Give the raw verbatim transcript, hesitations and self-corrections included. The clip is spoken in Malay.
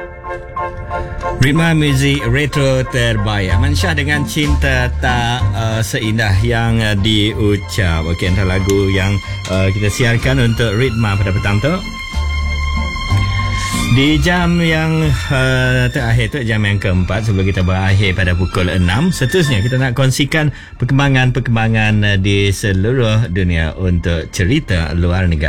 Ritma muzik retro terbaik Aman Shah dengan Cinta Tak uh, Seindah yang uh, diucap. Okey, antara lagu yang uh, kita siarkan untuk Ritma pada petang tu. Di jam yang uh, terakhir tu, jam yang keempat sebelum kita berakhir pada pukul enam, seterusnya kita nak kongsikan perkembangan-perkembangan uh, di seluruh dunia untuk cerita luar negara.